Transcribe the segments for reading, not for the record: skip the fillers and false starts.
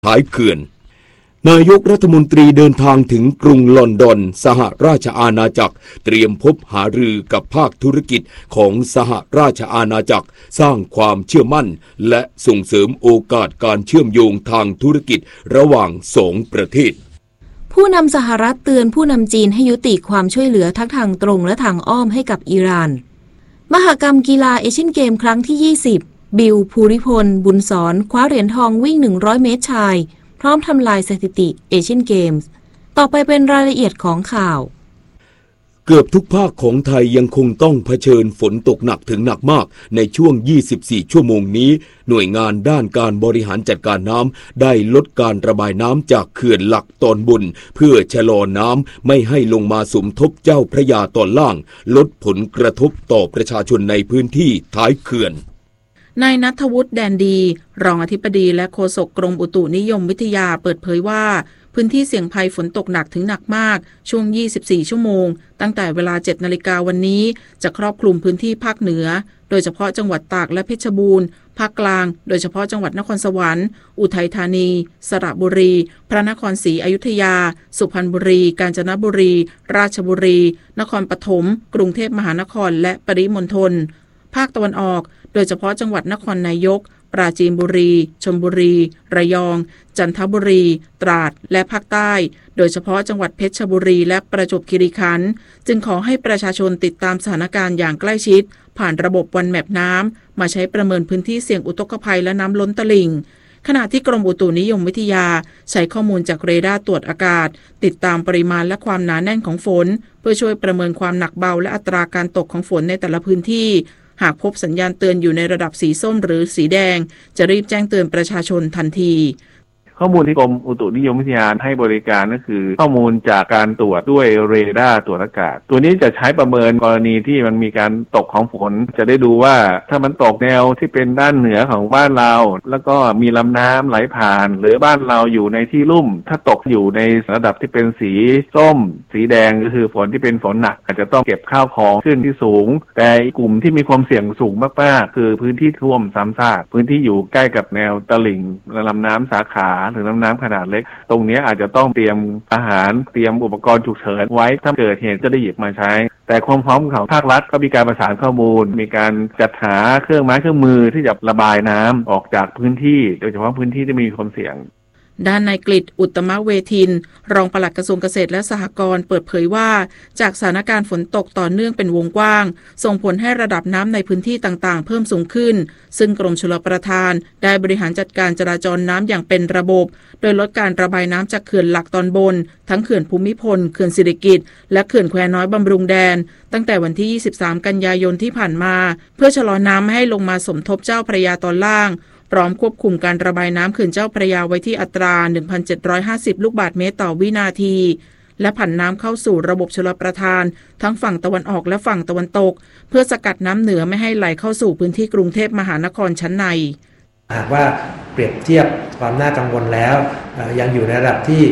ท้ายเขื่อนนายกรัฐมนตรีเดินทางถึงกรุงลอนดอนสหราชอาณาจักรเตรียมพบหารือกับภาคธุรกิจของสหราชอาณาจักรสร้างความเชื่อมั่นและส่งเสริมโอกาสการเชื่อมโยงทางธุรกิจระหว่างสองประเทศผู้นำสหรัฐเตือนผู้นำจีนให้ยุติความช่วยเหลือทั้งทางตรงและทางอ้อมให้กับอิหร่านมหกรรมกีฬาเอเชียนเกมครั้งที่20บิลภูริพลบุญสอนคว้าเหรียญทองวิ่ง100เมตรชายพร้อมทำลายสถิติเอเชียนเกมส์ต่อไปเป็นรายละเอียดของข่าวเกือบทุกภาคของไทยยังคงต้องเผชิญฝนตกหนักถึงหนักมากในช่วง24ชั่วโมงนี้หน่วยงานด้านการบริหารจัดการน้ำได้ลดการระบายน้ำจากเขื่อนหลักตอนบนเพื่อชะลอน้ำไม่ให้ลงมาสมทบเจ้าพระยาตอนล่างลดผลกระทบต่อประชาชนในพื้นที่ท้ายเขื่อนนายณัฐวุฒิแดนดีรองอธิบดีและโฆษกกรมอุตุนิยมวิทยาเปิดเผยว่าพื้นที่เสี่ยงภัยฝนตกหนักถึงหนักมากช่วง24ชั่วโมงตั้งแต่เวลา 7 นาฬิกาวันนี้จะครอบคลุมพื้นที่ภาคเหนือโดยเฉพาะจังหวัดตากและเพชรบูรณ์ภาคกลางโดยเฉพาะจังหวัดนครสวรรค์อุทัยธานีสระบุรีพระนครศรีอยุธยาสุพรรณบุรีกาญจนบุรีราชบุรีนครปฐมกรุงเทพมหานครและปริมณฑลภาคตะวันออกโดยเฉพาะจังหวัดนครนายกปราจีนบุรีชลบุรีระยองจันทบุรีตราดและภาคใต้โดยเฉพาะจังหวัดเพชรบุรีและประจวบคีรีขันธ์จึงขอให้ประชาชนติดตามสถานการณ์อย่างใกล้ชิดผ่านระบบวันแมปน้ำมาใช้ประเมินพื้นที่เสี่ยงอุทกภัยและน้ำล้นตลิ่งขณะที่กรมอุตุนิยมวิทยาใช้ข้อมูลจากเรดาร์ตรวจอากาศติดตามปริมาณและความหนาแน่นของฝนเพื่อช่วยประเมินความหนักเบาและอัตราการตกของฝนในแต่ละพื้นที่หากพบสัญญาณเตือนอยู่ในระดับสีส้มหรือสีแดงจะรีบแจ้งเตือนประชาชนทันทีข้อมูลที่กรมอุตุนิยมวิทยาให้บริการก็คือข้อมูลจากการตรวจด้วยเรดาร์ตรวจอากาศตัวนี้จะใช้ประเมินกรณีที่มันมีการตกของฝนจะได้ดูว่าถ้ามันตกแนวที่เป็นด้านเหนือของบ้านเราแล้วก็มีลำน้ำไหลผ่านหรือบ้านเราอยู่ในที่ลุ่มถ้าตกอยู่ในระดับที่เป็นสีส้มสีแดงก็คือฝนที่เป็นฝนหนักอาจจะต้องเก็บข้าวของขึ้นที่สูงแต่กลุ่มที่มีความเสี่ยงสูงมากๆคือพื้นที่ท่วมซ้ำซากพื้นที่อยู่ใกล้กับแนวตลิ่งลำน้ำสาขาหรือน้ำขนาดเล็กตรงนี้อาจจะต้องเตรียมอาหารเตรียมอุปกรณ์ฉุกเฉินไว้ถ้าเกิดเหตุจะได้หยิบมาใช้แต่ความพร้อมของภาครัฐก็มีการประสานข้อมูลมีการจัดหาเครื่องไม้เครื่องมือที่จะระบายน้ำออกจากพื้นที่โดยเฉพาะพื้นที่ที่มีความเสี่ยงด้านนายกฤษอุตตมเวทินรองปลัดกระทรวงเกษตรและสหกรณ์เปิดเผยว่าจากสถานการณ์ฝนตกต่อเนื่องเป็นวงกว้างส่งผลให้ระดับน้ำในพื้นที่ต่างๆเพิ่มสูงขึ้นซึ่งกรมชลประทานได้บริหารจัดการจราจรน้ำอย่างเป็นระบบโดยลดการระบายน้ำจากเขื่อนหลักตอนบนทั้งเขื่อนภูมิพลเขื่อนสิริกิติ์และเขื่อนแควน้อยบำรุงแดนตั้งแต่วันที่23กันยายนที่ผ่านมาเพื่อชะลอน้ำไม่ให้ลงมาสมทบเจ้าพระยาตอนล่างพร้อมควบคุมการระบายน้ำเขื่อนเจ้าพระยาไว้ที่อัตรา 1,750 ลูกบาศก์เมตรต่อวินาทีและผันน้ำเข้าสู่ระบบชลประทานทั้งฝั่งตะวันออกและฝั่งตะวันตกเพื่อสกัดน้ำเหนือไม่ให้ไหลเข้าสู่พื้นที่กรุงเทพมหานครชั้นในหากว่าเปรียบเทียบความน่ากังวลแล้วยังอยู่ในระดับที่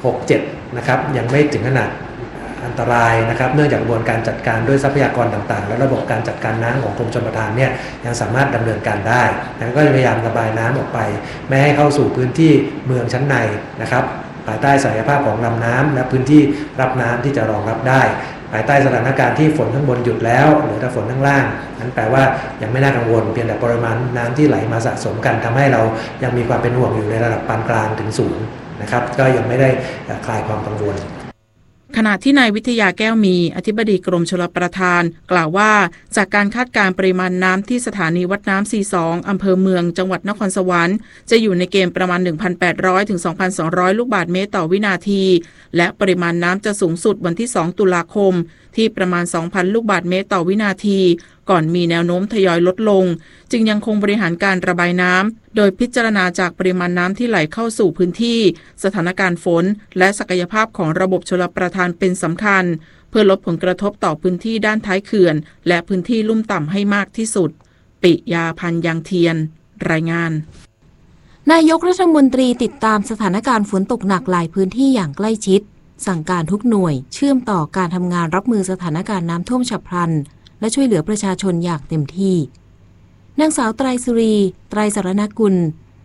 6-7 นะครับยังไม่ถึงขนาดอันตรายนะครับเนื่องจากกระบวนการจัดการด้วยทรัพยากรต่างๆและระบบการจัดการน้ำของกรมชลประทานเนี่ยยังสามารถดำเนินการได้แล้วก็พยายามระบายน้ำออกไปไม่ให้เข้าสู่พื้นที่เมืองชั้นในนะครับภายใต้ศักยภาพของลำน้ำและพื้นที่รับน้ำที่จะรองรับได้ภายใต้สถานการณ์ที่ฝนข้างบนหยุดแล้วหรือถ้าฝนข้างล่างนั้นแปลว่ายังไม่น่ากังวลเพียงแต่ปริมาณน้ำที่ไหลมาสะสมกันทำให้เรายังมีความเป็นห่วงอยู่ในระดับปานกลางถึงสูงนะครับก็ยังไม่ได้คลายความกังวลขณะที่นายวิทยาแก้วมีอธิบดีกรมชลประทานกล่าวว่าจากการคาดการณ์ปริมาณน้ำที่สถานีวัดน้ำC2อำเภอเมืองจังหวัดนครสวรรค์จะอยู่ในเกณฑ์ประมาณ 1,800 ถึง 2,200 ลูกบาศก์เมตรต่อวินาทีและปริมาณน้ำจะสูงสุดวันที่2ตุลาคมที่ประมาณ 2,000 ลูกบาศก์เมตรต่อวินาทีก่อนมีแนวโน้มทยอยลดลงจึงยังคงบริหารการระบายน้ำโดยพิจารณาจากปริมาณน้ำที่ไหลเข้าสู่พื้นที่สถานการณ์ฝนและศักยภาพของระบบชลประทานเป็นสำคัญเพื่อลดผลกระทบต่อพื้นที่ด้านท้ายเขื่อนและพื้นที่ลุ่มต่ำให้มากที่สุดปิยาพันธ์ยางเทียนรายงานนายกรัฐมนตรีติดตามสถานการณ์ฝนตกหนักหลายพื้นที่อย่างใกล้ชิดสั่งการทุกหน่วยเชื่อมต่อการทำงานรับมือสถานการณ์น้ำท่วมฉับพลันและช่วยเหลือประชาชนอย่างเต็มที่นางสาวไตรสุรีไตรสรณกุล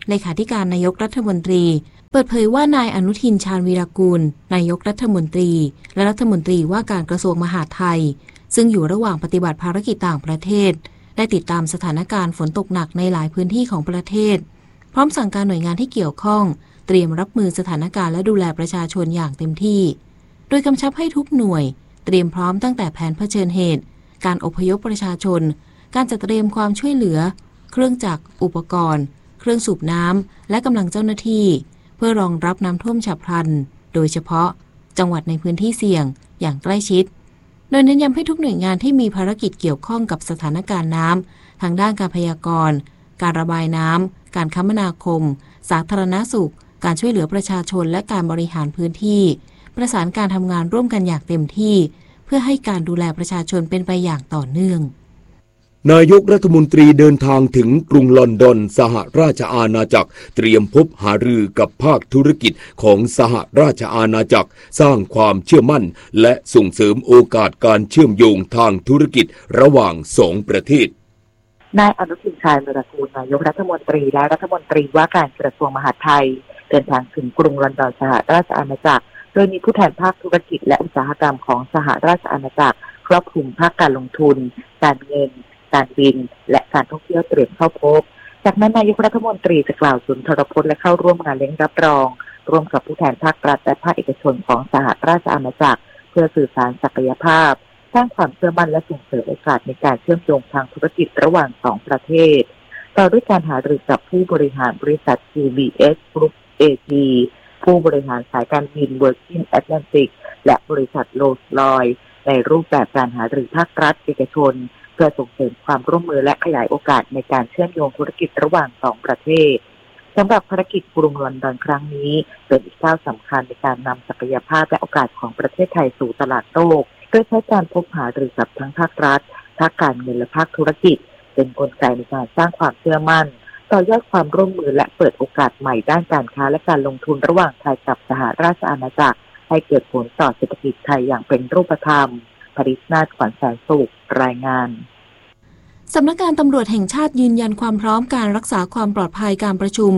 เลขาธิการนายกรัฐมนตรีเปิดเผยว่านายอนุทินชาญวีรกูลนายกรัฐมนตรีและรัฐมนตรีว่าการกระทรวงมหาดไทยซึ่งอยู่ระหว่างปฏิบัติภารกิจต่างประเทศได้ติดตามสถานการณ์ฝนตกหนักในหลายพื้นที่ของประเทศพร้อมสั่งการหน่วยงานที่เกี่ยวข้องเตรียมรับมือสถานการณ์และดูแลประชาชนอย่างเต็มที่โดยกำชับให้ทุกหน่วยเตรียมพร้อมตั้งแต่แผนเผชิญเหตุการอพยพประชาชนการจัดเตรียมความช่วยเหลือเครื่องจักรอุปกรณ์เครื่องสูบน้ำและกำลังเจ้าหน้าที่เพื่อรองรับน้ำท่วมฉับพลันโดยเฉพาะจังหวัดในพื้นที่เสี่ยงอย่างใกล้ชิดโดยเน้นย้ำให้ทุกหน่วยงานที่มีภารกิจเกี่ยวข้องกับสถานการณ์น้ำทางด้านการพยากรณ์การระบายน้ำการคมนาคมสาธารณสุขการช่วยเหลือประชาชนและการบริหารพื้นที่ประสานการทำงานร่วมกันอย่างเต็มที่เพื่อให้การดูแลประชาชนเป็นไปอย่างต่อเนื่องนายกรัฐมนตรีเดินทางถึงกรุงลอนดอนสหราชอาณาจักรเตรียมพบหารือกับภาคธุรกิจของสหราชอาณาจักรสร้างความเชื่อมั่นและส่งเสริมโอกาสการเชื่อมโยงทางธุรกิจระหว่างสองประเทศนายอนุทินชาญวีรกูลนายกรัฐมนตรีและรัฐมนตรีว่าการกระทรวงมหาดไทยเดินทางถึงกรุงลอนดอนสหราชอาณาจักรโดยมีผู้แทนภาคธุรกิจและอุตสาหกรรมของสหราชอาณาจักรครอบคลุมภาคการลงทุนการเงินการบินและการท่องเที่ยวเตรียมเข้าพบจากนั้นนายกรัฐมนตรีจะกล่าวสุนทรพจน์และเข้าร่วมงานเลี้ยงรับรองร่วมกับผู้แทนภาครัฐและภาคเอกชนของสหราชอาณาจักรเพื่อสื่อสารศักยภาพสร้างความเชื่อมั่นและส่งเสริมโอกาสในการเชื่อมโยงทางธุรกิจระหว่างสองประเทศต่อด้วยการหารือกับผู้บริหารบริษัท QBS Group AG ผู้บริหารสายการบิน Virgin Atlantic และบริษัท Rolls-Royce ในรูปแบบการหารือภาครัฐเอกชนเพื่อส่งเสริมความร่วมมือและขยายโอกาสในการเชื่อมโยงธุรกิจระหว่างสองประเทศสำหรับภารกิจกรุงลอนดอนครั้งนี้เป็นอีกก้าวสำคัญในการนำศักยภาพและโอกาสของประเทศไทยสู่ตลาดโลกโดยใช้การพบหารือกับทั้งภาครัฐภาคการเงินและภาคธุรกิจเป็นกลไกในการสร้างความเชื่อมั่นต่อยอดความร่วมมือและเปิดโอกาสใหม่ด้านการค้าและการลงทุนระหว่างไทยกับสหราชอาณาจักรให้เกิดผลต่อเศรษฐกิจไทยอย่างเป็นรูปธรรมปริศนาถ ขวัญแสนสุขรายงานสำนักงานตำรวจแห่งชาติยืนยันความพร้อมการรักษาความปลอดภัยการประชุม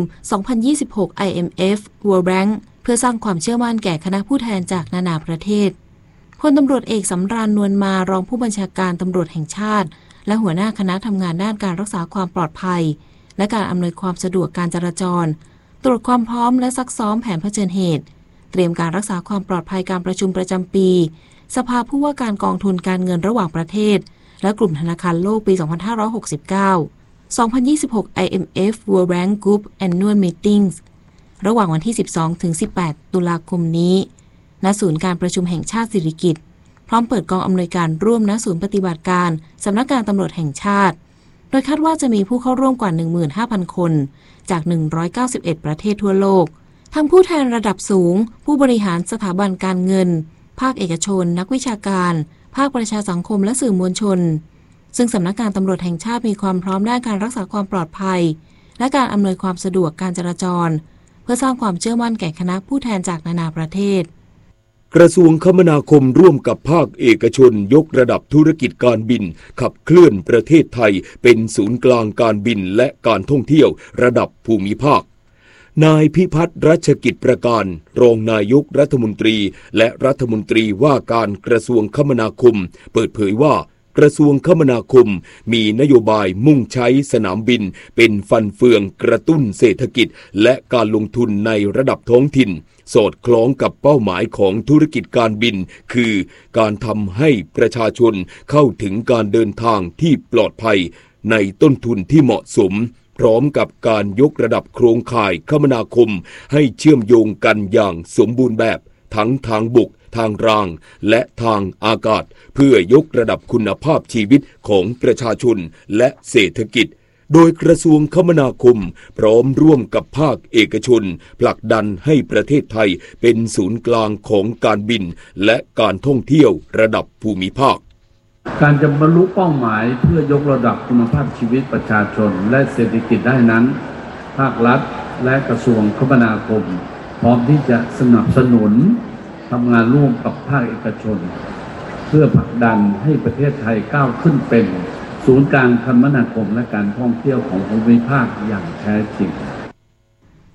2026 IMF World Bank เพื่อสร้างความเชื่อมั่นแก่คณะผู้แทนจากนานาประเทศพลตำรวจเอกสำราญนวลมารองผู้บัญชาการตำรวจแห่งชาติและหัวหน้าคณะทำงานด้านการรักษาความปลอดภัยและการอำนวยความสะดวกการจราจรตรวจความพร้อมและซักซ้อมแผนเผชิญเหตุเตรียมการรักษาความปลอดภัยการประชุมประจำปีสภาผู้ว่าการกองทุนการเงินระหว่างประเทศและกลุ่มธนาคารโลกปี 2569 2026 IMF World Bank Group Annual Meetings ระหว่างวันที่ 12-18 ตุลาคมนี้ณศูนย์การประชุมแห่งชาติสิริกิติ์พร้อมเปิดกองอำนวยการร่วมณศูนย์ปฏิบัติการสำนักงานตำรวจแห่งชาติโดยคาดว่าจะมีผู้เข้าร่วมกว่า 15,000 คนจาก 191 ประเทศทั่วโลกทั้งผู้แทนระดับสูงผู้บริหารสถาบันการเงินภาคเอกชนนักวิชาการภาคประชาสังคมและสื่อมวลชนซึ่งสำนักงานตำรวจแห่งชาติมีความพร้อมด้านการรักษาความปลอดภัยและการอำนวยความสะดวกการจราจรเพื่อสร้างความเชื่อมั่นแก่คณะผู้แทนจากนานาประเทศกระทรวงคมนาคมร่วมกับภาคเอกชนยกระดับธุรกิจการบินขับเคลื่อนประเทศไทยเป็นศูนย์กลางการบินและการท่องเที่ยวระดับภูมิภาคนายพิพัฒน์รัชกิจประการรองนายกรัฐมนตรีและรัฐมนตรีว่าการกระทรวงคมนาคมเปิดเผยว่ากระทรวงคมนาคมมีนโยบายมุ่งใช้สนามบินเป็นฟันเฟืองกระตุ้นเศรษฐกิจและการลงทุนในระดับท้องถิ่นสอดคล้องกับเป้าหมายของธุรกิจการบินคือการทำให้ประชาชนเข้าถึงการเดินทางที่ปลอดภัยในต้นทุนที่เหมาะสมพร้อมกับการยกระดับโครงข่ายคมนาคมให้เชื่อมโยงกันอย่างสมบูรณ์แบบทั้งทางบกทางรางและทางอากาศเพื่อยกระดับคุณภาพชีวิตของประชาชนและเศรษฐกิจโดยกระทรวงคมนาคมพร้อมร่วมกับภาคเอกชนผลักดันให้ประเทศไทยเป็นศูนย์กลางของการบินและการท่องเที่ยวระดับภูมิภาคการจะบรรลุเป้าหมายเพื่อยกระดับคุณภาพชีวิตประชาชนและเศรษฐกิจได้นั้นภาครัฐและกระทรวงคมนาคมพร้อมที่จะสนับสนุนทำงานร่วมกับภาคเอกชนเพื่อผลักดันให้ประเทศไทยก้าวขึ้นเป็นศูนย์กลางคมนาคมและการท่องเที่ยวของภูมิภาคอย่างแท้จริง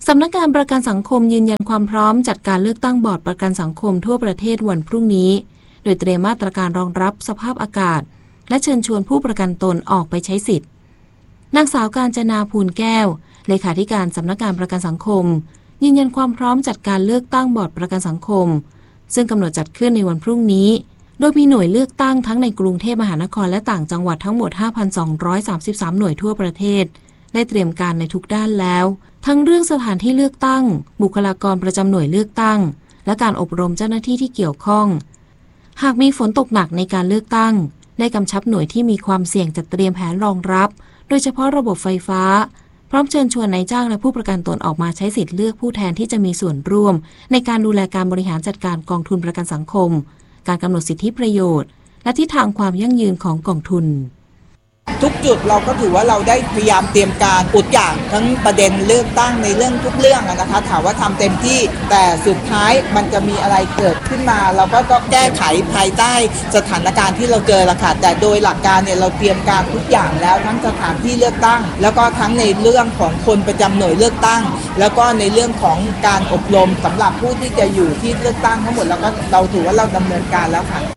สำนักงานประกันสังคมยืนยันความพร้อมจัดการเลือกตั้งบอร์ดประกันสังคมทั่วประเทศวันพรุ่งนี้โดยเตรียมมาตรการรองรับสภาพอากาศและเชิญชวนผู้ประกันตนออกไปใช้สิทธิ์นางสาวกาญจนาภูลแก้วเลขาธิการสำนักงานประกันสังคมยืนยันความพร้อมจัดการเลือกตั้งบอร์ดประกันสังคมซึ่งกำหนดจัดขึ้นในวันพรุ่งนี้โดยมีหน่วยเลือกตั้งทั้งในกรุงเทพมหานครและต่างจังหวัดทั้งหมด 5,233 หน่วยทั่วประเทศได้เตรียมการในทุกด้านแล้วทั้งเรื่องสถานที่เลือกตั้งบุคลากรประจำหน่วยเลือกตั้งและการอบรมเจ้าหน้าที่ที่เกี่ยวข้องหากมีฝนตกหนักในการเลือกตั้งได้กำชับหน่วยที่มีความเสี่ยงจัดเตรียมแผนรองรับโดยเฉพาะระบบไฟฟ้าพร้อมเชิญชวนนายจ้างและผู้ประกันตนออกมาใช้สิทธิ์เลือกผู้แทนที่จะมีส่วนร่วมในการดูแลการบริหารจัดการกองทุนประกันสังคมการกำหนดสิทธิประโยชน์และทิศทางความยั่งยืนของกองทุนทุกจุดเราก็ถือว่าเราได้พยายามเตรียมการทุกอย่างทั้งประเด็นเลือกตั้งในเรื่องทุกเรื่องนะคะถามว่าทำเต็มที่แต่สุดท้ายมันจะมีอะไรเกิดขึ้นมาเราก็ต้องแก้ไขภายใต้สถานการณ์ที่เราเจอละค่ะแต่โดยหลักการเนี่ยเราเตรียมการทุกอย่างแล้วทั้งสถานที่เลือกตั้งแล้วก็ทั้งในเรื่องของคนประจำหน่วยเลือกตั้งแล้วก็ในเรื่องของการอบรมสำหรับผู้ที่จะอยู่ที่เลือกตั้งทั้งหมดแล้วก็เราถือว่าเราดำเนินการแล้วค่ะ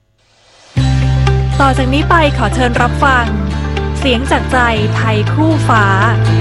ต่อจากนี้ไปขอเชิญรับฟังเสียงจากใจไทยคู่ฟ้า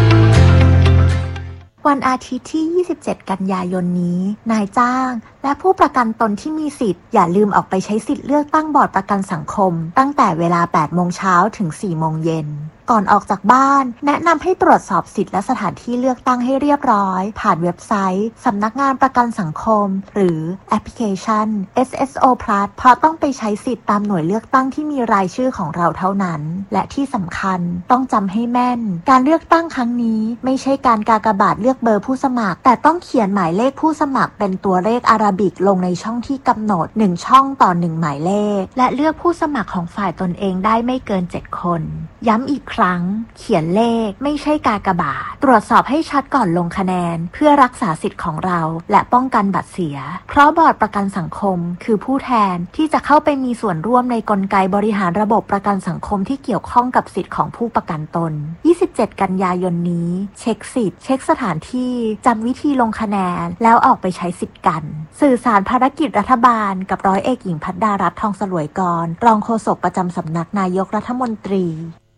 วันอาทิตย์ที่ 27 กันยายนนี้นายจ้างและผู้ประกันตนที่มีสิทธิ์อย่าลืมออกไปใช้สิทธิ์เลือกตั้งบอร์ดประกันสังคมตั้งแต่เวลา 8 โมงเช้าถึง 4 โมงเย็นก่อนออกจากบ้านแนะนำให้ตรวจสอบสิทธิ์และสถานที่เลือกตั้งให้เรียบร้อยผ่านเว็บไซต์สำนักงานประกันสังคมหรือแอปพลิเคชัน SSO Plus เพราะต้องไปใช้สิทธิ์ตามหน่วยเลือกตั้งที่มีรายชื่อของเราเท่านั้นและที่สำคัญต้องจำให้แม่นการเลือกตั้งครั้งนี้ไม่ใช่การกากบาทเลือกเบอร์ผู้สมัครแต่ต้องเขียนหมายเลขผู้สมัครเป็นตัวเลขอาราบิกลงในช่องที่กำหนด1ช่องต่อ1หมายเลขและเลือกผู้สมัครของฝ่ายตนเองได้ไม่เกิน7คนย้ำอีกครั้งเขียนเลขไม่ใช่กากบาทตรวจสอบให้ชัดก่อนลงคะแนนเพื่อรักษาสิทธิ์ของเราและป้องกันบัตรเสียเพราะบอร์ดประกันสังคมคือผู้แทนที่จะเข้าไปมีส่วนร่วมในกลไกบริหารระบบประกันสังคมที่เกี่ยวข้องกับสิทธิ์ของผู้ประกันตน 27 กันยายนนี้เช็คสิทธิ์เช็คสถานที่จำวิธีลงคะแนนแล้วออกไปใช้สิทธิ์กันสื่อสารภารกิจรัฐบาลกับร้อยเอกหญิงภัทรดารัตน์ทองสลวยกรรองโฆษกประจำสำนักนายกรัฐมนตรี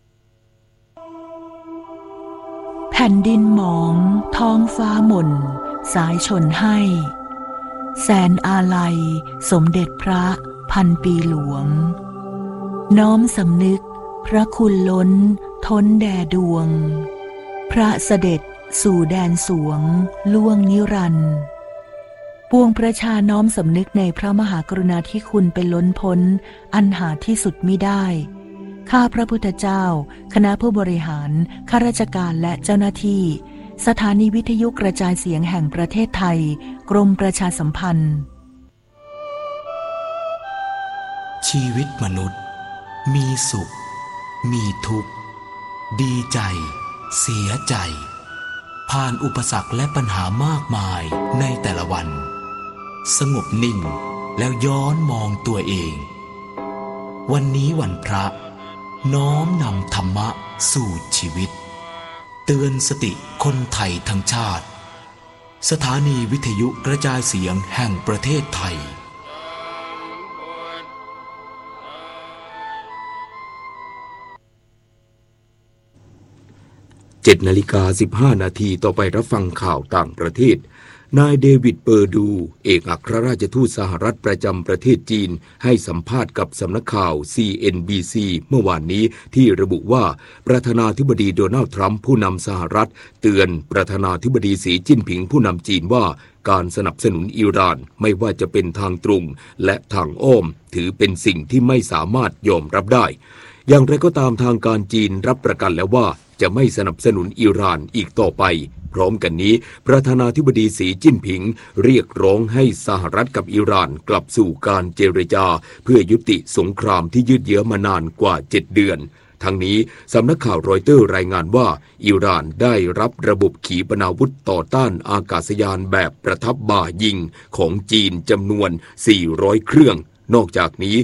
แผ่นดินหมองท้องฟ้าหม่นสายชนให้แสนอาลัยสมเด็จพระพันปีหลวงน้อมสำนึกพระคุณล้นท้นแด่ดวงพระเสด็จสู่แดนสวงล่วงนิรันดร์ปวงประชาน้อมสำนึกในพระมหากรุณาธิคุณเป็นล้นพ้นอันหาที่สุดมิได้ข้าพระพุทธเจ้าคณะผู้บริหารข้าราชการและเจ้าหน้าที่สถานีวิทยุกระจายเสียงแห่งประเทศไทยกรมประชาสัมพันธ์ชีวิตมนุษย์มีสุขมีทุกข์ดีใจเสียใจผ่านอุปสรรคและปัญหามากมายในแต่ละวันสงบนิ่งแล้วย้อนมองตัวเองวันนี้วันพระน้อมนำธรรมะสู่ชีวิตเตือนสติคนไทยทั้งชาติสถานีวิทยุกระจายเสียงแห่งประเทศไทย 7:15 นาทีต่อไปรับฟังข่าวต่างประเทศนายเดวิดเปอร์ดูเอกอัครราชทูตสหรัฐประจำประเทศจีนให้สัมภาษณ์กับสำนักข่าว CNBC เมื่อวานนี้ที่ระบุว่าประธานาธิบดีโดนัลด์ทรัมป์ผู้นำสหรัฐเตือนประธานาธิบดีสีจิ้นผิงผู้นำจีนว่าการสนับสนุนอิหร่านไม่ว่าจะเป็นทางตรงและทางอ้อมถือเป็นสิ่งที่ไม่สามารถยอมรับได้อย่างไรก็ตามทางการจีนรับประกันแล้วว่าจะไม่สนับสนุนอิหร่านอีกต่อไปพร้อมกันนี้ประธานาธิบดีสีจิ้นผิงเรียกร้องให้สหรัฐกับอิหร่านกลับสู่การเจรจาเพื่อยุติสงครามที่ยืดเยื้อมานานกว่า7 เดือนทั้งนี้สำนักข่าวรอยเตอร์รายงานว่าอิหร่านได้รับระบบขีปนาวุธต่อต้านอากาศยานแบบประทับบ่ายิงของจีนจำนวน400 เครื่องนอกจากนี้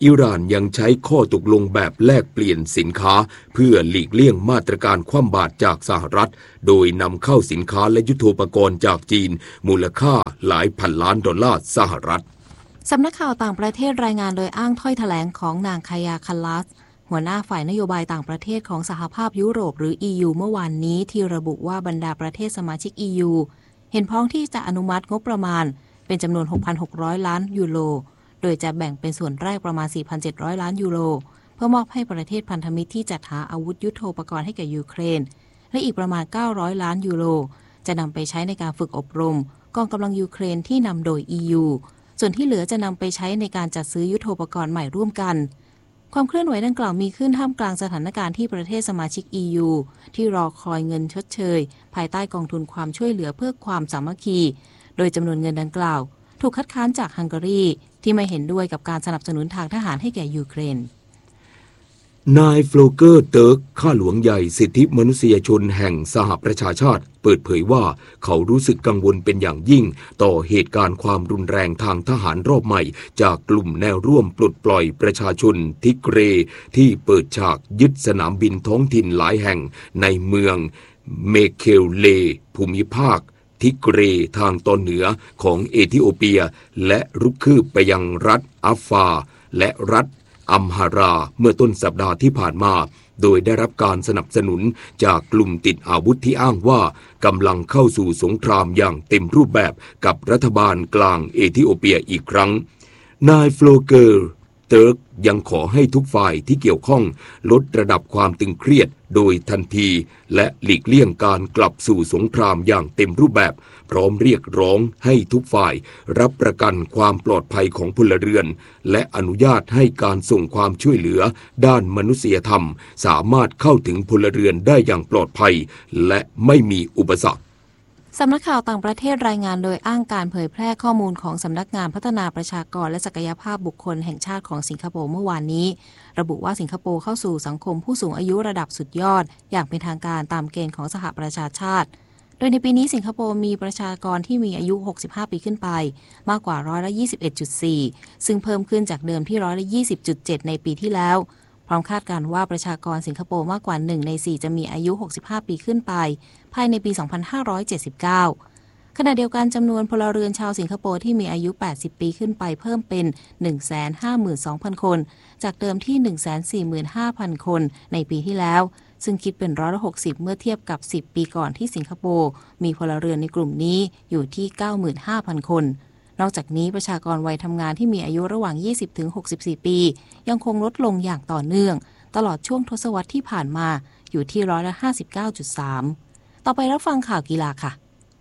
อิหร่านยังใช้ข้อตกลงแบบแลกเปลี่ยนสินค้าเพื่อหลีกเลี่ยงมาตรการคว่ำบาตรจากสหรัฐโดยนำเข้าสินค้าและยุทโธปกรณ์จากจีนมูลค่าหลายพันล้านดอลลาร์สหรัฐสำนักข่าวต่างประเทศรายงานโดยอ้างถ้อยแถลงของนางคายาคัลลัสหัวหน้าฝ่ายนโยบายต่างประเทศของสหภาพยุโรปหรือ EU เมื่อวานนี้ที่ระบุว่าบรรดาประเทศสมาชิก EU เห็นพ้องที่จะอนุมัติงบประมาณเป็นจำนวน 6,600 ล้านยูโรโดยจะแบ่งเป็นส่วนแรกประมาณ 4,700 ล้านยูโรเพื่อมอบให้ประเทศพันธมิตรที่จัดหาอาวุธยุทโธปกรณ์ให้แก่ยูเครนและอีกประมาณ900ล้านยูโรจะนำไปใช้ในการฝึกอบรมกองกำลังยูเครนที่นำโดย EU ส่วนที่เหลือจะนำไปใช้ในการจัดซื้อยุทโธปกรณ์ใหม่ร่วมกันความเคลื่อนไหวดังกล่าวมีขึ้นท่ามกลางสถานการณ์ที่ประเทศสมาชิก EU ที่รอคอยเงินชดเชยภายใต้กองทุนความช่วยเหลือเพื่อความสามัคคีโดยจำนวนเงินดังกล่าวถูกคัดค้านจากฮังการีที่ไม่เห็นด้วยกับการสนับสนุนทางทหารให้แก่ยูเครนนายโฟลเกอร์เติร์กข้าหลวงใหญ่สิทธิมนุษยชนแห่งสหประชาชาติเปิดเผยว่าเขารู้สึกกังวลเป็นอย่างยิ่งต่อเหตุการณ์ความรุนแรงทางทหารรอบใหม่จากกลุ่มแนวร่วมปลดปล่อยประชาชนทิเกเรที่เปิดฉากยึดสนามบินท้องถิ่นหลายแห่งในเมืองเมเคลเลภูมิภาคทิเกเรทางตอนเหนือของเอธิโอเปียและรุกคืบไปยังรัฐอัฟฟาและรัฐอัมฮาราเมื่อต้นสัปดาห์ที่ผ่านมาโดยได้รับการสนับสนุนจากกลุ่มติดอาวุธที่อ้างว่ากำลังเข้าสู่สงครามอย่างเต็มรูปแบบกับรัฐบาลกลางเอธิโอเปียอีกครั้งนายโฟลเกอร์เติร์กยังขอให้ทุกฝ่ายที่เกี่ยวข้องลดระดับความตึงเครียดโดยทันทีและหลีกเลี่ยงการกลับสู่สงครามอย่างเต็มรูปแบบพร้อมเรียกร้องให้ทุกฝ่ายรับประกันความปลอดภัยของพลเรือนและอนุญาตให้การส่งความช่วยเหลือด้านมนุษยธรรมสามารถเข้าถึงพลเรือนได้อย่างปลอดภัยและไม่มีอุปสรรคสำนักข่าวต่างประเทศรายงานโดยอ้างการเผยแพร่ข้อมูลของสำนักงานพัฒนาประชากรและศักยภาพบุคคลแห่งชาติของสิงคโปร์เมื่อวานนี้ระบุว่าสิงคโปร์เข้าสู่สังคมผู้สูงอายุระดับสุดยอดอย่างเป็นทางการตามเกณฑ์ของสหประชาชาติโดยในปีนี้สิงคโปร์มีประชากรที่มีอายุ65ปีขึ้นไปมากกว่า21.4%ซึ่งเพิ่มขึ้นจากเดิมที่20.7%ในปีที่แล้วพร้อมคาดการณ์ว่าประชากรสิงคโปร์มากกว่า1ใน4จะมีอายุ65ปีขึ้นไปภายในปี2579ขณะเดียวกันจำนวนพลเรือนชาวสิงคโปร์ที่มีอายุ80ปีขึ้นไปเพิ่มเป็น 152,000 คนจากเดิมที่ 145,000 คนในปีที่แล้วซึ่งคิดเป็น60%เมื่อเทียบกับ10ปีก่อนที่สิงคโปร์มีพลเรือนในกลุ่มนี้อยู่ที่ 95,000 คนนอกจากนี้ประชากรวัยทำงานที่มีอายุระหว่าง 20-64 ปียังคงลดลงอย่างต่อเนื่องตลอดช่วงทศวรรษที่ผ่านมาอยู่ที่59.3%ต่อไปรับฟังข่าวกีฬาค่ะ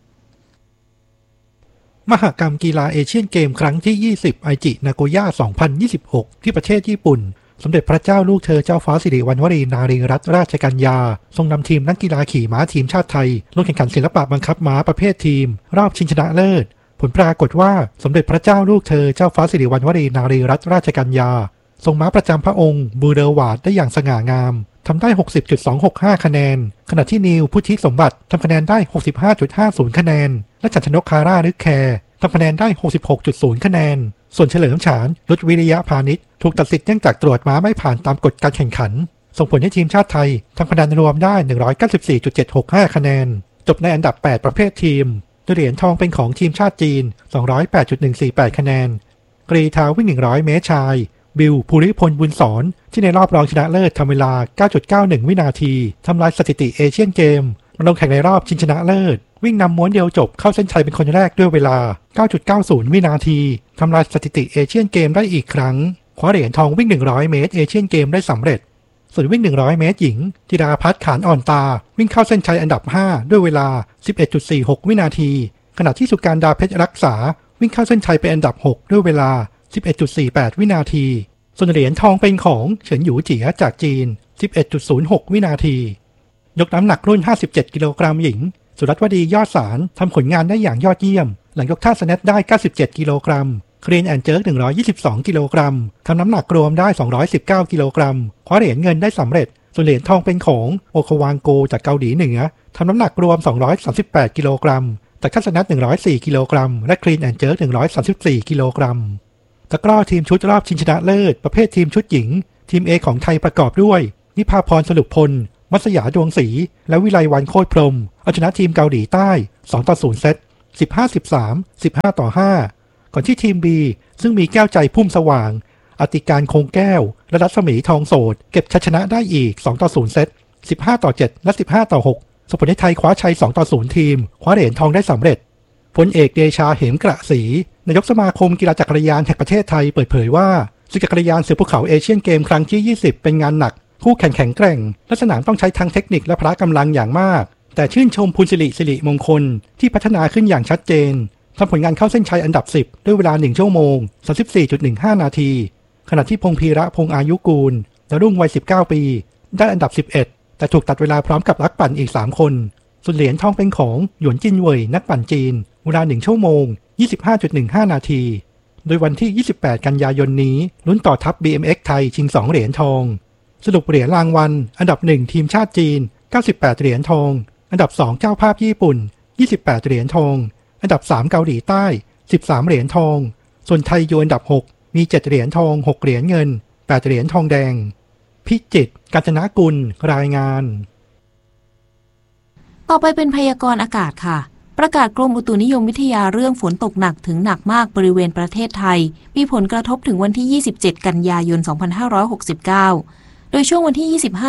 มหกรรมกีฬาเอเชียนเกมครั้งที่20ไอจินาโกย่า2026ที่ประเทศญี่ปุ่นสมเด็จพระเจ้าลูกเธอเจ้าฟ้าสิริวัณวรีนารีรัตนราชกัญญาทรงนำทีมนักกีฬาขี่ม้าทีมชาติไทยลงแข่งขันศิลปะบังคับม้าประเภททีมรอบชิงชนะเลิศผลปรากฏว่าสมเด็จพระเจ้าลูกเธอเจ้าฟ้าสิริวัณวรีนารีรัตนราชกัญญาทรงม้าประจำพระองค์บูเดอร์วาร์ดได้อย่างสง่างามทำได้ 60.265 คะแนนขณะที่นิวพุทธิสมบัติทำคะแนนได้ 65.50 คะแนนและจันทนกคาร่านึกแคร์ทำคะแนนได้ 66.0 คะแนนส่วนเฉลิมฉานรุจวิริยะพาณิชย์ถูกตัดสิทธิ์เนื่องจากตรวจม้าไม่ผ่านตามกฎการแข่งขันส่งผลให้ทีมชาติไทยทำคะแนนรวมได้ 194.765 คะแนนจบในอันดับ8ประเภททีมโดยเหรียญทองเป็นของทีมชาติจีน 208.148 คะแนนกรีฑาวิ่ง100 เมตรชายบิลภูริพลบุญสอนที่ในรอบรองชนะเลิศทำเวลา 9.91 วินาทีทำลายสถิติเอเชียนเกมมาลงแข่งในรอบชิงชนะเลิศวิ่งนำม้วนเดียวจบเข้าเส้นชัยเป็นคนแรกด้วยเวลา 9.90 วินาทีทำลายสถิติเอเชียนเกมได้อีกครั้งคว้าเหรียญทองวิ่ง100 เมตรเอเชียนเกมได้สำเร็จส่วนวิ่ง100 เมตรหญิงธิดาภัทรขานอ่อนตาวิ่งเข้าเส้นชัยอันดับ5ด้วยเวลา 11.46 วินาทีขณะที่สุการดาเพชรรักษาวิ่งเข้าเส้นชัยเป็นอันดับ6ด้วยเวลา 11.48 วินาทีส่วนเหรียญทองเป็นของเฉินหยูเจี๋ยจากจีน 11.06 วินาทียกน้ำหนักรุ่น57กิโลกรัมหญิงสุรัตน์วดียอดสารทำผลงานได้อย่างยอดเยี่ยมหลังยกท่าสแนทได้97กิโลกรัมคลีนแอนด์เจิร์ก122กิโลกรัมทำน้ำหนักรวมได้219กิโลกรัมคว้าเหรียญเงินได้สำเร็จส่วนเหรียญทองเป็นของโอโควางโกจากเกาหลีเหนือทำน้ำหนักรวม238กิโลกรัมแต่ท่าสแนท104กิโลกรัมและคลีนแอนด์เจิร์ก134กิโลกรัมตะกร้อทีมชุดรอบชิงชนะเลิศประเภททีมชุดหญิงทีม A ของไทยประกอบด้วยนิพาพรสรุปพลมัสยาดวงศรีและวิไลวรรณโคตรพรหมเอาชนะทีมเกาหลีใต้2-0เซต 15-13 15-5 ก่อนที่ทีม B ซึ่งมีแก้วใจพุ่มสว่างอติการคงแก้วและรัศมีทองโสดเก็บชัยชนะได้อีก2-0เซต 15-7 และ 15-6 ส่งผลให้ไทยคว้าชัย2-0ทีมคว้าเหรียญทองได้สำเร็จพลเอกเดชาเหมกระศรีนายกสมาคมกีฬาจักรยานแห่งประเทศไทยเปิดเผยว่าศึกจักรยานเสือภูเขาเอเชียนเกมครั้งที่20เป็นงานหนักคู่แข่งแข็งแกร่งและสนามต้องใช้ทั้งเทคนิคและพละกำลังอย่างมากแต่ชื่นชมพลสิริมงคลที่พัฒนาขึ้นอย่างชัดเจนทำผลงานเข้าเส้นชัยอันดับ10ด้วยเวลา1ชั่วโมง 34.15 นาทีขณะที่พงษ์พีระพงษ์อายุกูลและรุ่งวัย19ปีได้อันดับ11แต่ถูกตัดเวลาพร้อมกับนักปั่นอีก3คนส่วนเหรียญทองเป็นของหยวนจินเว่ยนักปั่นจีนเวลา1ชั่วโมง 25.15 นาทีโดยวันที่28กันยายนนี้ลุ้นต่อทัพ BMX ไทยชิง2เหรียญทองสรุปเหรียญรางวัลอันดับ1ทีมชาติจีน98เหรียญทองอันดับ2เจ้าภาพญี่ปุ่น28เหรียญทองอันดับ3เกาหลีใต้13เหรียญทองส่วนไทยอยู่อันดับ6มี7เหรียญทอง6เหรียญเงิน8เหรียญทองแดงพิจิตรกาญจนกุลรายงานต่อไปเป็นพยากรณ์อากาศค่ะประกาศกรมอุตุนิยมวิทยาเรื่องฝนตกหนักถึงหนักมากบริเวณประเทศไทยมีผลกระทบถึงวันที่27กันยายน2569โดยช่วงวันที่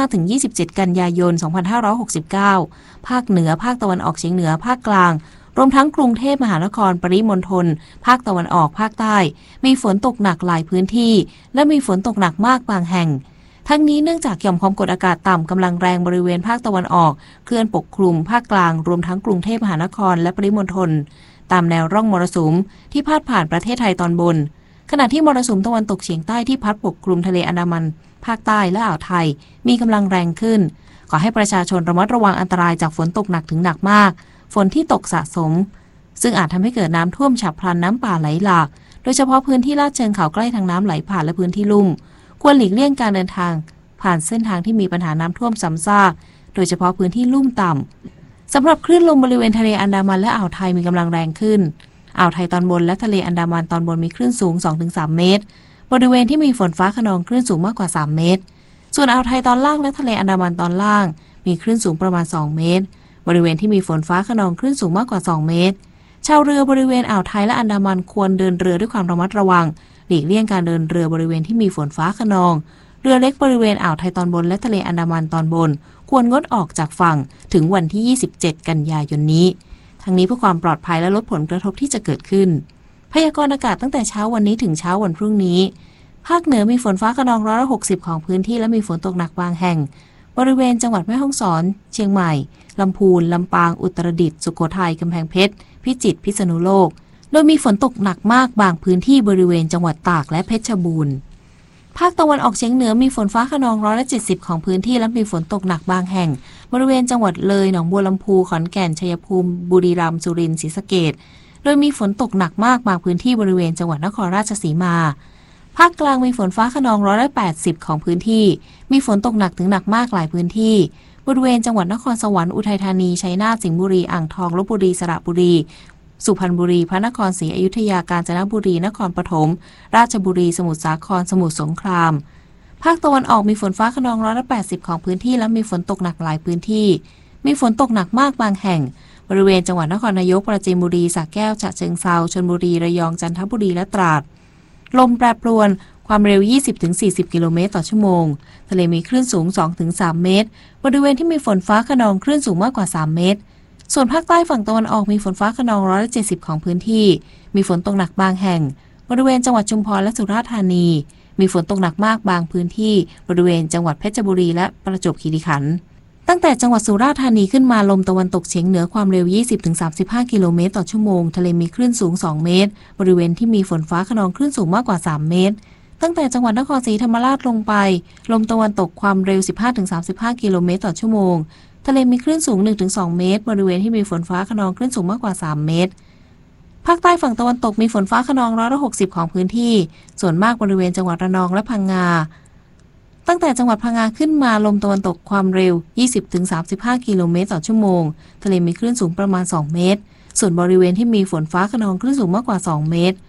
25-27กันยายน2569ภาคเหนือภาคตะวันออกเฉียงเหนือภาคกลางรวมทั้งกรุงเทพมหานครปริมณฑลภาคตะวันออกภาคใต้มีฝนตกหนักหลายพื้นที่และมีฝนตกหนักมากบางแห่งทั้งนี้เนื่องจากหย่อมความกดอากาศต่ำกำลังแรงบริเวณภาคตะวันออกเคลื่อนปกคลุมภาคกลางรวมทั้งกรุงเทพมหานครและปริมณฑลตามแนวร่องมรสุมที่พาดผ่านประเทศไทยตอนบนขณะที่มรสุมตะวันตกเฉียงใต้ที่พัดปกคลุมทะเลอันดามันภาคใต้และอ่าวไทยมีกำลังแรงขึ้นขอให้ประชาชนระมัดระวังอันตรายจากฝนตกหนักถึงหนักมากฝนที่ตกสะสมซึ่งอาจทำให้เกิดน้ำท่วมฉับพลันน้ำป่าไหลหลากโดยเฉพาะพื้นที่ลาดเชิงเขาใกล้ทางน้ำไหลผ่านและพื้นที่ลุ่มควรหลีกเลี่ยงการเดินทางผ่านเส้นทางที่มีปัญหาน้ำท่วมซ้ำซากโดยเฉพาะพื้นที่ลุ่มต่ำสำหรับคลื่นลมบริเวณทะเลอันดามันและอ่าวไทยมีกำลังแรงขึ้นอ่าวไทยตอนบนและทะเลอันดามันตอนบนมีคลื่นสูง 2-3 เมตรบริเวณที่มีฝนฟ้าคะนองคลื่นสูงมากกว่า3เมตรส่วนอ่าวไทยตอนล่างและทะเลอันดามันตอนล่างมีคลื่นสูงประมาณ2เมตรบริเวณที่มีฝนฟ้าคะนองคลื่นสูงมากกว่า2เมตรชาวเรือบริเวณอ่าวไทยและอันดามันควรเดินเรือด้วยความระมัดระวังหลีกเลี่ยงการเดินเรือบริเวณที่มีฝนฟ้าคะนองเรือเล็กบริเวณอ่าวไทยตอนบนและทะเลอันดามันตอนบนควรงดออกจากฝั่งถึงวันที่27กันยายนนี้ทั้งนี้เพื่อความปลอดภัยและลดผลกระทบที่จะเกิดขึ้นพยากรณ์อากาศตั้งแต่เช้าวันนี้ถึงเช้าวันพรุ่งนี้ภาคเหนือมีฝนฟ้าคะนอง160ของพื้นที่และมีฝนตกหนักบางแห่งบริเวณจังหวัดแม่ฮ่องสอนเชียงใหม่ลำพูนลำปางอุตรดิตถ์สุโขทัยกำแพงเพชรพิจิตรพิษณุโลกโดยมีฝนตกหนักมากบางพื้นที่บริเวณจังหวัดตากและเพชรบูรณ์ภาคตะวันออกเฉียงเหนือมีฝนฟ้าคะนอง170ของพื้นที่และมีฝนตกหนักบางแห่งบริเวณจังหวัดเลยหนองบัวลำพูขอนแก่นชัยภูมิบุรีรัมย์สุรินทร์ศรีสะเกษโดยมีฝนตกหนักมากบางพื้นที่บริเวณจังหวัดนครราชสีมาภาคกลางมีฝนฟ้าคะนอง180ของพื้นที่มีฝนตกหนักถึงหนักมากหลายพื้นที่บริเวณจังหวัดนครสวรรค์อุทัยธานีชัยนาทสิงห์บุรีอ่างทองลพบุรีสระบุรีสุพรรณบุรีพระนครศรีอยุธยากาญจนบุรีนครปฐมราชบุรีสมุทรสาครสมุทรสงครามภาคตะวันออกมีฝนฟ้าคะนอง180ของพื้นที่และมีฝนตกหนักหลายพื้นที่มีฝนตกหนักมากบางแห่งบริเวณจังหวัดนครนายกปราจีนบุรีสระแก้วฉะเชิงเทราชลบุรีระยองจันทบุรีและตราดลมแปรปรวนความเร็ว 20-40 กิโลเมตรต่อชั่วโมงทะเลมีคลื่นสูง 2-3 เมตรบริเวณที่มีฝนฟ้าคะนองคลื่นสูงมากกว่า3เมตรส่วนภาคใต้ฝั่งตะวันออกมีฝนฟ้าคะนอง170ของพื้นที่มีฝนตกหนักบางแห่งบริเวณจังหวัดชุมพรและสุราษฎร์ธานีมีฝนตกหนักมากบางพื้นที่บริเวณจังหวัดเพชรบุรีและประจวบคีรีขันธ์ตั้งแต่จังหวัดสุราษฎร์ธานีขึ้นมาลมตะวันตกเฉียงเหนือความเร็ว 20-35 กิโลเมตรต่อชั่วโมงทะเลมีคลื่นสูง2เมตรบริเวณที่มีฝนฟ้าคะนองคลื่นสูงมากกว่า3เมตรตั้งแต่จังหวัดนครศรีธรรมราชลงไปลมตะวันตกความเร็ว 15-35 กิโลเมตรต่อชั่วโมงทะเลมีคลื่นสูง 1-2 เมตรบริเวณที่มีฝนฟ้าคะนองคลื่นสูงมากกว่า3เมตรภาคใต้ฝั่งตะวันตกมีฝนฟ้าคะนอง160ของพื้นที่ส่วนมากบริเวณจังหวัดระนองและพังงาตั้งแต่จังหวัดพังงาขึ้นมาลมตะวันตกความเร็ว 20-35 กิโลเมตรต่อชั่วโมงทะเลมีคลื่นสูงประมาณ2เมตรส่วนบริเวณที่มีฝนฟ้าคะนองคลื่นสูงมากกว่า2เมตร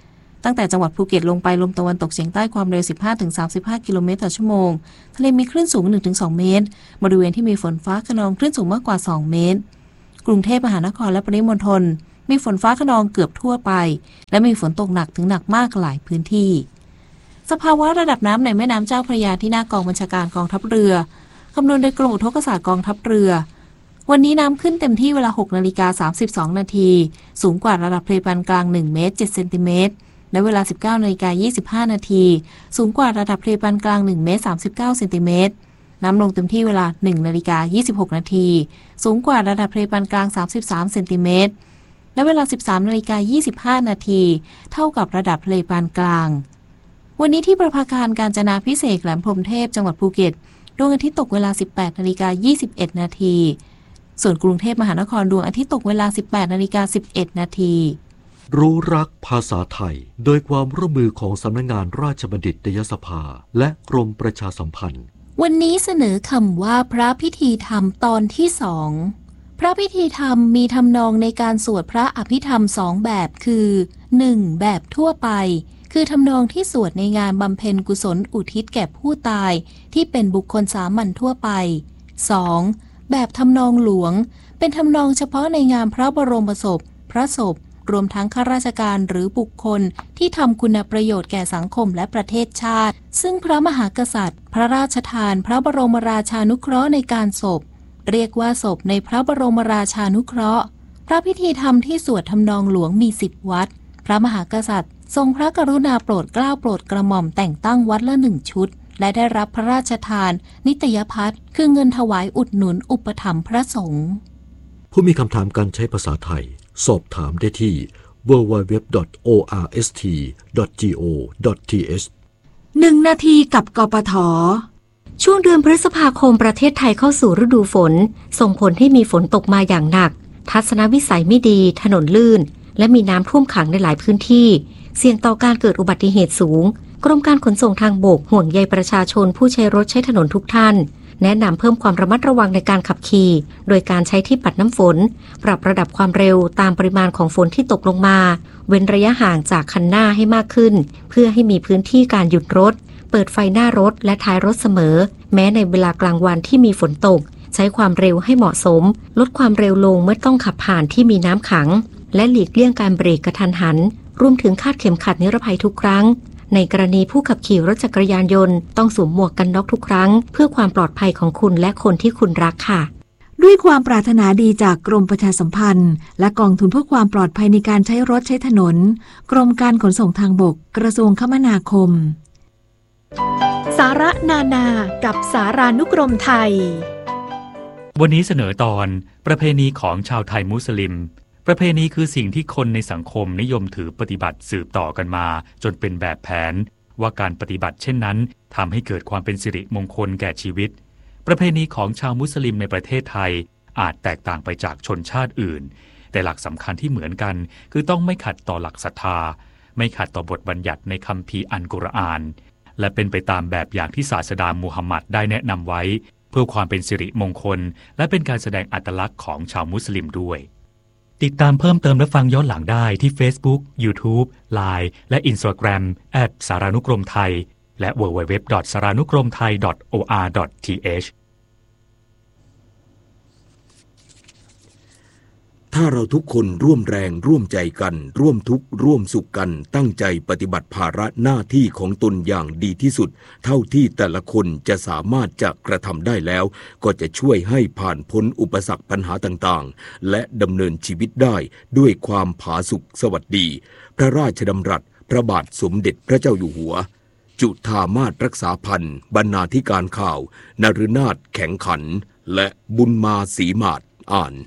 ตั้งแต่จังหวัดภูเก็ตลงไปลมตะวันตกเฉียงใต้ความเร็ว 15-35 กิโลเมตรต่อชั่วโมงทะเลมีคลื่นสูง 1-2 เมตรบริเวณที่มีฝนฟ้าคะนองคลื่นสูงมากกว่า 2 เมตรกรุงเทพมหานครและปริมณฑลมีฝนฟ้าคะนองเกือบทั่วไปและมีฝนตกหนักถึงหนักมากหลายพื้นที่สภาวะระดับน้ำในแม่น้ำเจ้าพระยาที่หน้ากองบัญชาการกองทัพเรือคำนวณโดยกรมอุทกศาสตร์กองทัพเรือวันนี้น้ำขึ้นเต็มที่เวลา 6:32 นาทีสูงกว่าระดับทะเลปานกลาง 1 เมตร 7 เซนติเมตรและเวลา 19:25 นาทีสูงกว่าระดับทะเลปานกลาง 1 เมตร 39 เซนติเมตรน้ำลงเต็มที่เวลา 1:26 นาทีสูงกว่าระดับทะเลปานกลาง 33 เซนติเมตรและเวลา 13:25 นาทีเท่ากับระดับทะเลปานกลางวันนี้ที่ประภาคารกาญจนาภิเษกแหลมพรหมเทพจังหวัดภูเก็ตดวงอาทิตย์ตกเวลา 18:21 นาทีส่วนกรุงเทพมหานครดวงอาทิตย์ตกเวลา 18:11 นาทีรู้รักภาษาไทยโดยความร่วมมือของสำนักงานราชบัณฑิตยสภาและกรมประชาสัมพันธ์วันนี้เสนอคำว่าพระพิธีธรรมตอนที่ 2พระพิธีธรรมมีทำนองในการสวดพระอภิธรรม2แบบคือ 1. แบบทั่วไปคือทำนองที่สวดในงานบำเพ็ญกุศลอุทิศแก่ผู้ตายที่เป็นบุคคลสามัญทั่วไป 2. แบบทำนองหลวงเป็นทำนองเฉพาะในงานพระบรมศพพระศพรวมทั้งข้าราชการหรือบุคคลที่ทำคุณประโยชน์แก่สังคมและประเทศชาติซึ่งพระมหากษัตริย์พระราชทานพระบรมราชานุเคราะห์ในการศพเรียกว่าศพในพระบรมราชานุเคราะห์พระพิธีธรรมที่สวดทำนองหลวงมี10 วัดพระมหากษัตริย์ทรงพระกรุณาโปรดเกล้าโปรดกระหม่อมแต่งตั้งวัดละ1 ชุดและได้รับพระราชทานนิตยพัฒน์คือเงินถวายอุดหนุนอุปถัมภ์พระสงฆ์ผู้มีคำถามการใช้ภาษาไทยสอบถามได้ที่ www.orst.go.th 1 นาทีกับกปท. ช่วงเดือนพฤษภาคมประเทศไทยเข้าสู่ฤดูฝนส่งผลให้มีฝนตกมาอย่างหนักทัศนวิสัยไม่ดีถนนลื่นและมีน้ำท่วมขังในหลายพื้นที่เสี่ยงต่อการเกิดอุบัติเหตุสูงกรมการขนส่งทางบกห่วงใยประชาชนผู้ใช้รถใช้ถนนทุกท่านแนะนำเพิ่มความระมัดระวังในการขับขี่โดยการใช้ที่ปัดน้ำฝนปรับระดับความเร็วตามปริมาณของฝนที่ตกลงมาเว้นระยะห่างจากคันหน้าให้มากขึ้นเพื่อให้มีพื้นที่การหยุดรถเปิดไฟหน้ารถและท้ายรถเสมอแม้ในเวลากลางวันที่มีฝนตกใช้ความเร็วให้เหมาะสมลดความเร็วลงเมื่อต้องขับผ่านที่มีน้ำขังและหลีกเลี่ยงการเบรกกระทันหันรวมถึงคาดเข็มขัดนิรภัยทุกครั้งในกรณีผู้ขับขี่รถจักรยานยนต์ต้องสวมหมวกกันน็อกทุกครั้งเพื่อความปลอดภัยของคุณและคนที่คุณรักค่ะด้วยความปรารถนาดีจากกรมประชาสัมพันธ์และกองทุนเพื่อความปลอดภัยในการใช้รถใช้ถนนกรมการขนส่งทางบกกระทรวงคมนาคมสาระนานากับสารานุกรมไทยวันนี้เสนอตอนประเพณีของชาวไทยมุสลิมประเพณีคือสิ่งที่คนในสังคมนิยมถือปฏิบัติสืบต่อกันมาจนเป็นแบบแผนว่าการปฏิบัติเช่นนั้นทำให้เกิดความเป็นสิริมงคลแก่ชีวิตประเพณีของชาวมุสลิมในประเทศไทยอาจแตกต่างไปจากชนชาติอื่นแต่หลักสำคัญที่เหมือนกันคือต้องไม่ขัดต่อหลักศรัทธาไม่ขัดต่อบทบัญญัติในคัมภีร์อัลกุรอานและเป็นไปตามแบบอย่างที่ศาสดามูฮัมหมัดได้แนะนำไว้เพื่อความเป็นสิริมงคลและเป็นการแสดงอัตลักษณ์ของชาวมุสลิมด้วยติดตามเพิ่มเติมและฟังย้อนหลังได้ที่ Facebook, YouTube, Line และ Instagram @ สารานุกรมไทยและ www.saranukromthai.or.th ถ้าเราทุกคนร่วมแรงร่วมใจกันร่วมทุกข์ร่วมสุขกันตั้งใจปฏิบัติภาระหน้าที่ของตนอย่างดีที่สุดเท่าที่แต่ละคนจะสามารถจะกระทำได้แล้วก็จะช่วยให้ผ่านพ้นอุปสรรคปัญหาต่างๆและดำเนินชีวิตได้ด้วยความผาสุกสวัสดีพระราชดำรัสพระบาทสมเด็จพระเจ้าอยู่หัวจุฑามาสรักษาพันธ์บรรณาธิการข่าวนฤนาถแข็งขันและบุญมาศรีมาศอ่าน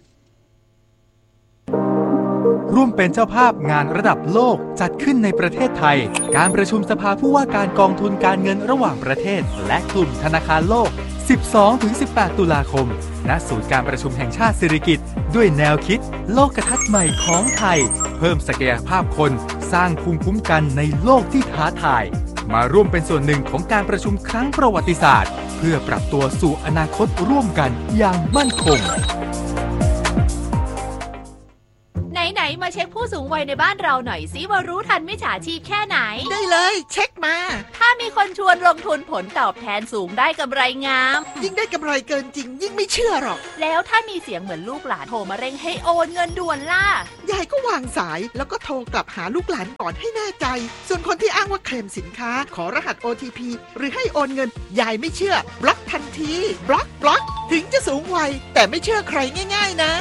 ร่วมเป็นเจ้าภาพงานระดับโลกจัดขึ้นในประเทศไทยการประชุมสภาผู้ว่าการกองทุนการเงินระหว่างประเทศและกลุ่มธนาคารโลก 12-18 ตุลาคมณศูนย์การประชุมแห่งชาติสิริกิติ์ด้วยแนวคิดโลกทัศน์ใหม่ของไทยเพิ่มศักยภาพคนสร้างภูมิคุ้มกันในโลกที่ท้าทายมาร่วมเป็นส่วนหนึ่งของการประชุมครั้งประวัติศาสตร์เพื่อปรับตัวสู่อนาคตร่วมกันอย่างมั่นคงไหนๆมามาเช็คผู้สูงวัยในบ้านเราหน่อยสิว่ารู้ทันมิจฉาชีพแค่ไหนได้เลยเช็คมาถ้ามีคนชวนลงทุนผลตอบแทนสูงได้กำไรงามยิ่งได้กำไรเกินจริงยิ่งไม่เชื่อหรอกแล้วถ้ามีเสียงเหมือนลูกหลานโทรมาเร่งให้โอนเงินด่วนล่ะยายก็วางสายแล้วก็โทรกลับหาลูกหลานก่อนให้แน่ใจส่วนคนที่อ้างว่าเคลมสินค้าขอรหัส OTP หรือให้โอนเงินยายไม่เชื่อบล็อกทันทีบล็อกถึงจะสูงวัยแต่ไม่เชื่อใครง่ายๆนะ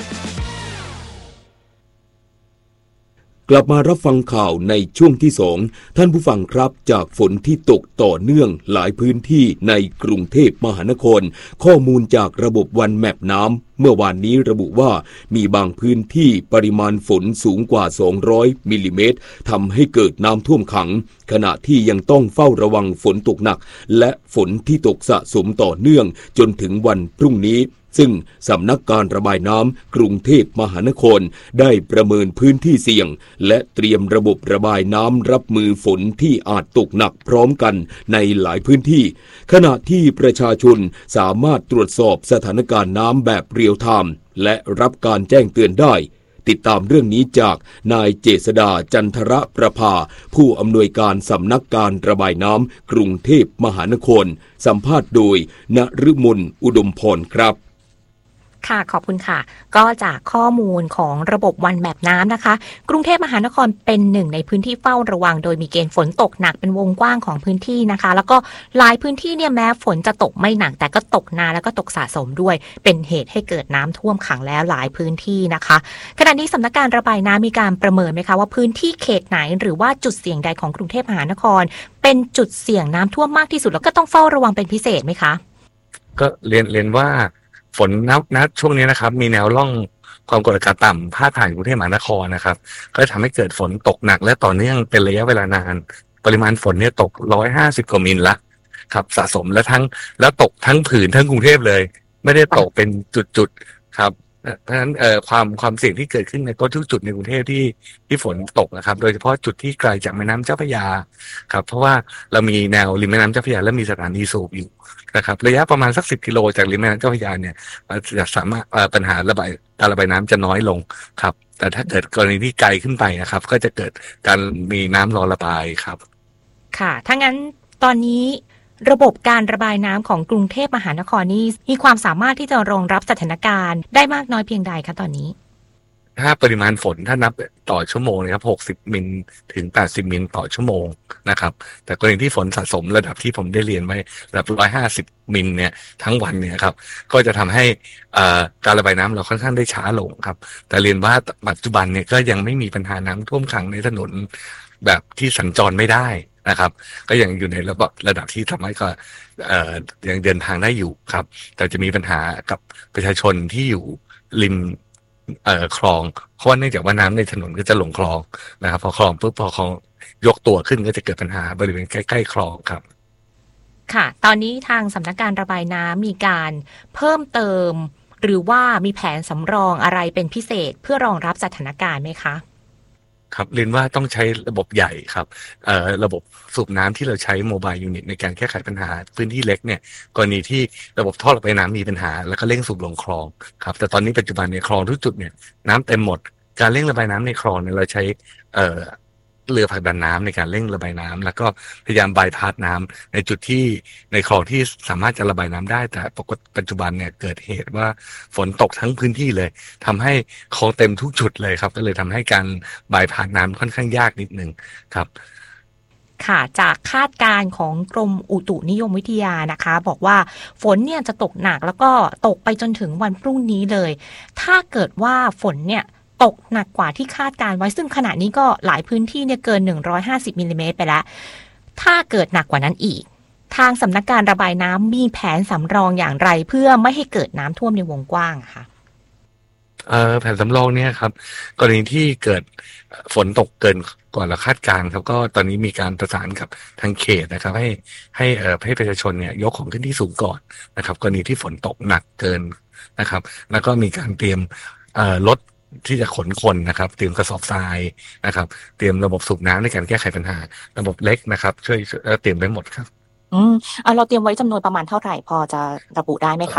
กลับมารับฟังข่าวในช่วงที่2ท่านผู้ฟังครับจากฝนที่ตกต่อเนื่องหลายพื้นที่ในกรุงเทพมหานครข้อมูลจากระบบวันแมปน้ำเมื่อวานนี้ระบุว่ามีบางพื้นที่ปริมาณฝนสูงกว่า200มิลลิเมตรทำให้เกิดน้ำท่วมขังขณะที่ยังต้องเฝ้าระวังฝนตกหนักและฝนที่ตกสะสมต่อเนื่องจนถึงวันพรุ่งนี้ซึ่งสำนักการระบายน้ำกรุงเทพมหานครได้ประเมินพื้นที่เสี่ยงและเตรียมระบบระบายน้ำรับมือฝนที่อาจตกหนักพร้อมกันในหลายพื้นที่ขณะที่ประชาชนสามารถตรวจสอบสถานการณ์น้ำแบบเรียลไทม์และรับการแจ้งเตือนได้ติดตามเรื่องนี้จากนายเจษฎาจันทรประภาผู้อำนวยการสำนักการระบายน้ำกรุงเทพมหานครสัมภาษณ์โดยนฤมลอุดมพรครับค่ะขอบคุณค่ะก็จากข้อมูลของระบบวันแมปน้ำนะคะกรุงเทพมหานครเป็นหนึ่งในพื้นที่เฝ้าระวังโดยมีเกณฑ์ฝนตกหนักเป็นวงกว้างของพื้นที่นะคะแล้วก็หลายพื้นที่เนี่ยแม้ฝนจะตกไม่หนักแต่ก็ตกนานแล้วก็ตกสะสมด้วยเป็นเหตุให้เกิดน้ำท่วมขังแล้วหลายพื้นที่นะคะขณะนี้สำนักการระบายน้ำมีการประเมินไหมคะว่าพื้นที่เขตไหนหรือว่าจุดเสี่ยงใดของกรุงเทพมหานครเป็นจุดเสี่ยงน้ำท่วมมากที่สุดแล้วก็ต้องเฝ้าระวังเป็นพิเศษไหมคะก็เรียนว่าฝนณช่วงนี้นะครับมีแนวร่องความกดอากาศต่ำพาดผ่านกรุงเทพมหานครนะครับก็ทำให้เกิดฝนตกหนักและต่อเนื่องเป็นระยะเวลานานปริมาณฝนเนี่ยตก150กว่ามิลละครับสะสมแล้วตกทั้งผืนทั้งกรุงเทพเลยไม่ได้ตกเป็นจุดๆครับเพราะฉะนั้นความเสี่ยงที่เกิดขึ้นในทุกจุดในกรุงเทพที่ฝนตกนะครับโดยเฉพาะจุดที่ไกลจากแม่น้ำเจ้าพระยาครับเพราะว่าเรามีแนวริมแม่น้ำเจ้าพระยาและมีสถานีสูบอยู่นะครับระยะประมาณสัก10 กิโลจากริมแม่น้ำเจ้าพระยาเนี่ยจะสามารถปัญหาการระบายน้ำจะน้อยลงครับแต่ถ้าเกิดกรณีที่ไกลขึ้นไปนะครับก็จะเกิดการมีน้ำรอระบายครับค่ะถ้างั้นตอนนี้ระบบการระบายน้ำของกรุงเทพมหานครนี้มีความสามารถที่จะรองรับสถานการณ์ได้มากน้อยเพียงใดคะตอนนี้ถ้าปริมาณฝนถ้านับต่อชั่วโมงนะครับ60มิลถึง80มิลต่อชั่วโมงนะครับแต่กรณีที่ฝนสะสมระดับที่ผมได้เรียนไว้ระดับ150มิลเนี่ยทั้งวันเนี่ยครับก็จะทำให้การระบายน้ำเราค่อนข้างได้ช้าลงครับแต่เรียนว่าปัจจุบันเนี่ยก็ยังไม่มีปัญหาน้ำท่วมขังในถนนแบบที่สัญจรไม่ได้นะครับก็ยังอยู่ในระดับที่ทำให้ก็ยังเดินทางได้อยู่ครับแต่จะมีปัญหากับประชาชนที่อยู่ริมคลองเพราะว่าเนื่องจากว่าน้ำในถนนก็จะลงคลองนะครับพอคลองปุ๊บพอคลองยกตัวขึ้นก็จะเกิดปัญหาบริเวณใกล้ๆคลองครับค่ะตอนนี้ทางสำนักการระบายน้ำมีการเพิ่มเติมหรือว่ามีแผนสำรองอะไรเป็นพิเศษเพื่อรองรับสถานการณ์ไหมคะครับเรียนว่าต้องใช้ระบบใหญ่ครับระบบสูบน้ำที่เราใช้โมบายยูนิตในการแก้ไขปัญหาพื้นที่เล็กเนี่ยกรณีที่ระบบท่อระบายน้ำมีปัญหาแล้วก็เร่งสูบลงคลองครับแต่ตอนนี้ปัจจุบันในคลองทุกจุดเนี่ยน้ำเต็มหมดการเร่งระบายน้ำในคลองเนี่ยเราใช้เรือผลักดันน้ำในการเร่งระบายน้ำแล้วก็พยายามบายพาสน้ำในจุดที่ในคลองที่สามารถจะระบายน้ำได้แต่ปัจจุบันเนี่ยเกิดเหตุว่าฝนตกทั้งพื้นที่เลยทำให้คลองเต็มทุกจุดเลยครับก็เลยทำให้การบายพาสน้ำค่อนข้างยากนิดนึงครับค่ะจากคาดการณ์ของกรมอุตุนิยมวิทยานะคะบอกว่าฝนเนี่ยจะตกหนักแล้วก็ตกไปจนถึงวันพรุ่งนี้เลยถ้าเกิดว่าฝนเนี่ยตกหนักกว่าที่คาดการไว้ซึ่งขณะนี้ก็หลายพื้นที่เนี่ยเกิน150มิลลิเมตรไปแล้วถ้าเกิดหนักกว่านั้นอีกทางสำนักการระบายน้ำมีแผนสำรองอย่างไรเพื่อไม่ให้เกิดน้ำท่วมในวงกว้างค่ะแผนสำรองเนี่ยครับกรณีที่เกิดฝนตกเกินกว่าเราคาดการณ์ครับก็ตอนนี้มีการประสานกับทางเขตนะครับให้ประชาชนเนี่ยยกของขึ้นที่สูงก่อนนะครับกรณีที่ฝนตกหนักเกินนะครับแล้วก็มีการเตรียมรถที่จะขนคนนะครับเตรียมกระสอบทรายนะครับเตรียมระบบสูบน้ำในการแก้ไขปัญหาระบบเล็กนะครับช่วยเตรียมไว้หมดครับเราเตรียมไว้จำนวนประมาณเท่าไหร่พอจะระบุได้ไหมคะ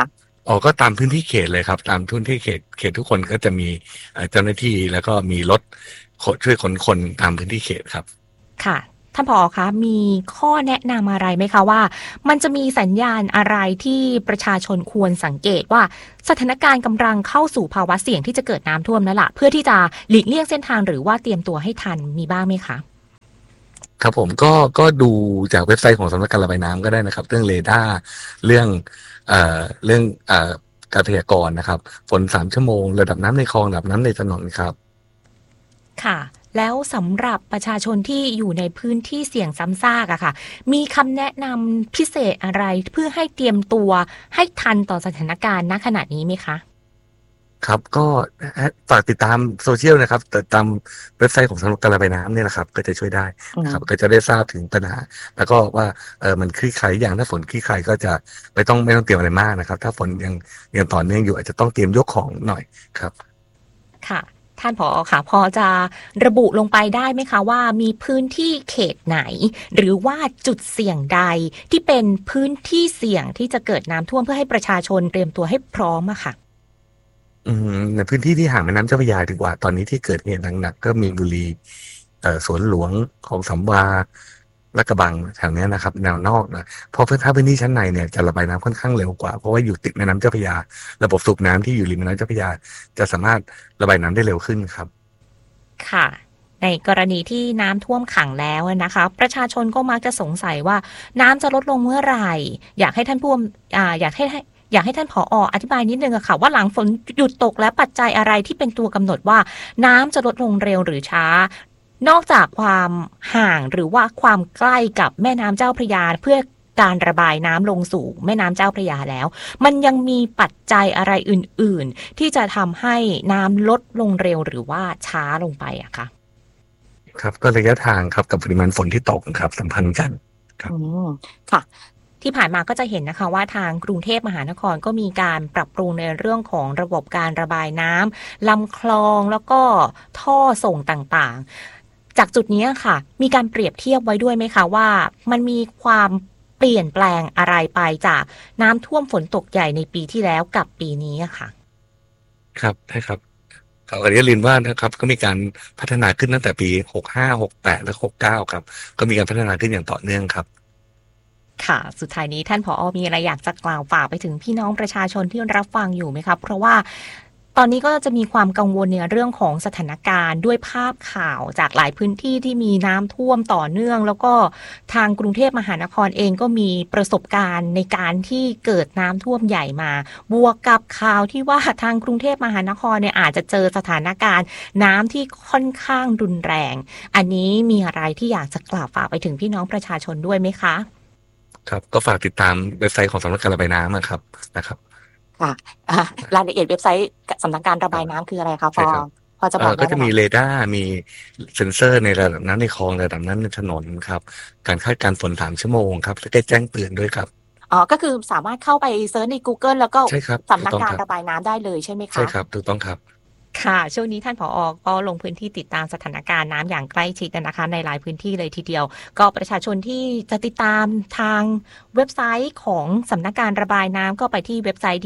ก็ตามพื้นที่เขตเลยครับตามพื้นที่เขตทุกคนก็จะมีเจ้าหน้าที่แล้วก็มีรถช่วยขนคนตามพื้นที่เขตครับค่ะท่านผอ.คะมีข้อแนะนำอะไรไหมคะว่ามันจะมีสัญญาณอะไรที่ประชาชนควรสังเกตว่าสถานการณ์กำลังเข้าสู่ภาวะเสี่ยงที่จะเกิดน้ำท่วมแล้วล่ะเพื่อที่จะหลีกเลี่ยงเส้นทางหรือว่าเตรียมตัวให้ทันมีบ้างไหมคะครับผมก็ดูจากเว็บไซต์ของสำนักการระบายน้ำก็ได้นะครับเรื่องเรดาร์เรื่องการพยากรณ์นะครับฝน3 ชั่วโมงระดับน้ำในคลองระดับน้ำในถนนครับค่ะแล้วสำหรับประชาชนที่อยู่ในพื้นที่เสี่ยงซ้ำซากอะค่ะมีคำแนะนำพิเศษอะไรเพื่อให้เตรียมตัวให้ทันต่อสถานการณ์ณขณะนี้ไหมคะครับก็ฝากติดตามโซเชียลนะครับติดตามเว็บไซต์ของสำนักการระบายน้ำเนี่ยนะครับก็จะช่วยได้ครับก็จะได้ทราบถึงปัญหาแล้วก็ว่ามันคลี่คลายอย่างถ้าฝนคลี่คลายก็จะไม่ต้องเตรียมอะไรมากนะครับถ้าฝนยังต่อเนื่องอยู่อาจจะต้องเตรียมยกของหน่อยครับค่ะท่านผอ.ค่ะพอจะระบุลงไปได้ไหมคะว่ามีพื้นที่เขตไหนหรือว่าจุดเสี่ยงใดที่เป็นพื้นที่เสี่ยงที่จะเกิดน้ำท่วมเพื่อให้ประชาชนเตรียมตัวให้พร้อมอะค่ะในพื้นที่ที่ห่างแม่น้ำเจ้าพระยาดีกว่าตอนนี้ที่เกิดเหตุหนักๆก็มีบุรีสวนหลวงของสำวาและกระบังแถวนี้นะครับแนวนอกนะเพราะถ้าพื้นที่ชั้นในเนี่ยจะระบายน้ำค่อนข้างเร็วกว่าเพราะว่าอยู่ติดแม่น้ำเจ้าพระยาระบบสูบน้ำที่อยู่ริมแม่น้ำเจ้าพระยาจะสามารถระบายน้ำได้เร็วขึ้นครับค่ะในกรณีที่น้ำท่วมขังแล้วนะคะประชาชนก็มักจะสงสัยว่าน้ำจะลดลงเมื่อไหร่อยากให้ท่านอยากให้ท่านผอ.อธิบายนิดนึงอะค่ะว่าหลังฝนหยุดตกและปัจจัยอะไรที่เป็นตัวกำหนดว่าน้ำจะลดลงเร็วหรือช้านอกจากความห่างหรือว่าความใกล้กับแม่น้ำเจ้าพระยาเพื่อการระบายน้ำลงสู่แม่น้ำเจ้าพระยาแล้วมันยังมีปัจจัยอะไรอื่นๆที่จะทำให้น้ำลดลงเร็วหรือว่าช้าลงไปอะคะครับก็ระยะทางครับกับปริมาณฝนที่ตกครับสัมพันธ์กันครับค่ะที่ผ่านมาก็จะเห็นนะคะว่าทางกรุงเทพมหานครก็มีการปรับปรุงในเรื่องของระบบการระบายน้ำลำคลองแล้วก็ท่อส่งต่างๆจากจุดนี้ค่ะมีการเปรียบเทียบไว้ด้วยไหมคะว่ามันมีความเปลี่ยนแปลงอะไรไปจากน้ำท่วมฝนตกใหญ่ในปีที่แล้วกับปีนี้ค่ะครับใช่ครับขอเรียนว่านะครับก็มีการพัฒนาขึ้นตั้งแต่ปี65 68และ69ครับก็มีการพัฒนาขึ้นอย่างต่อเนื่องครับค่ะสุดท้ายนี้ท่านผอ.มีอะไรอยากจะกล่าวฝากไปถึงพี่น้องประชาชนที่รับฟังอยู่ไหมครับเพราะว่าตอนนี้ก็จะมีความกังวลในเรื่องของสถานการณ์ด้วยภาพข่าวจากหลายพื้นที่ที่มีน้ำท่วมต่อเนื่องแล้วก็ทางกรุงเทพมหานครเองก็มีประสบการณ์ในการที่เกิดน้ำท่วมใหญ่มาบวกกับข่าวที่ว่าทางกรุงเทพมหานครเนี่ยอาจจะเจอสถานการณ์น้ำที่ค่อนข้างรุนแรงอันนี้มีอะไรที่อยากจะกล่าวฝากไปถึงพี่น้องประชาชนด้วยไหมคะครับก็ฝากติดตามเว็บไซต์ของสำนักการระบายน้ำนะครับค่ะรายละเอียดเว็บไซต์สำนักการระบายน้ำคืออะไรคะพอจะบอกได้ไหมก็จะมีเรดาร์มีเซ็นเซอร์ในระดับน้ำในคลองระดับน้ำในถนนครับการคาดการณ์ฝน3 ชั่วโมงครับแล้วก็แจ้งเตือนด้วยครับก็คือสามารถเข้าไปเซิร์ชใน Google แล้วก็สำนักการระบายน้ำได้เลยใช่ไหมคะใช่ครับถูกต้องครับค่ะช่วงนี้ท่านผอ.ก็ลงพื้นที่ติดตามสถานการณ์น้ำอย่างใกล้ชิดนะคะในหลายพื้นที่เลยทีเดียวก็ประชาชนที่จะติดตามทางเว็บไซต์ของสำนักการระบายน้ำก็ไปที่เว็บไซต์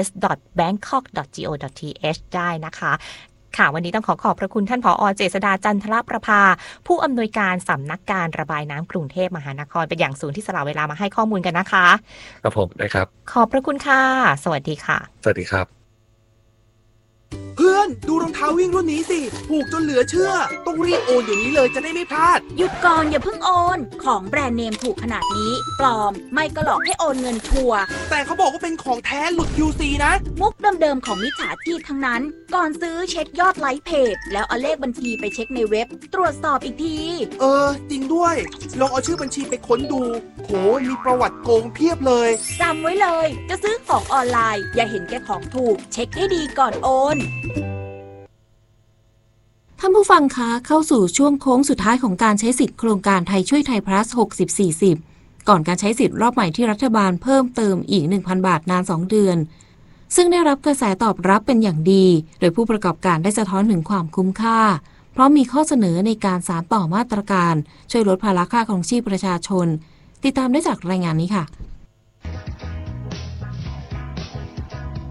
dds.bangkok.go.th ได้นะคะค่ะวันนี้ต้องขอบพระคุณท่านผอ.เจษฎาจันทรประภาผู้อำนวยการสำนักการระบายน้ำกรุงเทพมหานครเป็นอย่างสูงที่สละเวลามาให้ข้อมูลกันนะคะครับผมได้ครับขอบพระคุณค่ะสวัสดีค่ะสวัสดีครับเพื่อนดูรองเท้าวิ่งรุ่นนี้สิถูกจนเหลือเชื่อต้องรีบโอนเดี๋ยวนี้เลยจะได้ไม่พลาดหยุดก่อนอย่าเพิ่งโอนของแบรนด์เนมถูกขนาดนี้ปลอมไม่ก็หลอกให้โอนเงินชัวร์แต่เขาบอกว่าเป็นของแท้หลุด QC นะมุกเดิมๆของมิจฉาชีพทั้งนั้นก่อนซื้อเช็คยอดไลค์เพจแล้วเอาเลขบัญชีไปเช็คในเว็บตรวจสอบอีกทีจริงด้วยลองเอาชื่อบัญชีไปค้นดูโหมีประวัติโกงเพียบเลยจำไว้เลยจะซื้อของออนไลน์อย่าเห็นแก่ของถูกเช็คให้ดีก่อนโอนท่านผู้ฟังคะเข้าสู่ช่วงโค้งสุดท้ายของการใช้สิทธิ์โครงการไทยช่วยไทย plus 60-40 ก่อนการใช้สิทธิ์รอบใหม่ที่รัฐบาลเพิ่มเติมอีก 1,000 บาทนาน 2 เดือนซึ่งได้รับกระแสตอบรับเป็นอย่างดีโดยผู้ประกอบการได้สะท้อนถึงความคุ้มค่าเพราะมีข้อเสนอในการสานต่อมาตรการช่วยลดภาระค่าครองชีพประชาชนติดตามได้จากรายงานนี้ค่ะ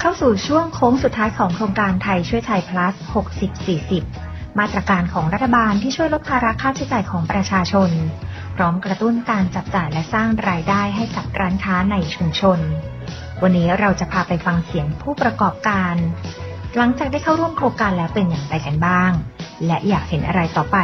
เข้าสู่ช่วงโค้งสุดท้ายของโครงการไทยช่วยไทย plus 60-40 มาตรการของรัฐบาลที่ช่วยลดภาระค่าใช้จ่ายของประชาชนพร้อมกระตุ้นการจับจ่ายและสร้างรายได้ให้กับร้านค้าในชุมชนวันนี้เราจะพาไปฟังเสียงผู้ประกอบการหลังจากได้เข้าร่วมโครงการแล้วเป็นอย่างไรกันบ้างและอยากเห็นอะไรต่อไป